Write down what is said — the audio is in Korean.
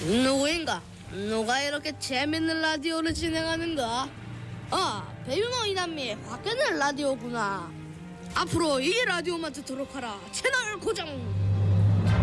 누구인가? 누가 이렇게 재밌는 라디오를 진행하는가? 아, 배윤호 이남미 화끈한 라디오구나. 앞으로 이 라디오만 듣도록 하라. 채널 고정.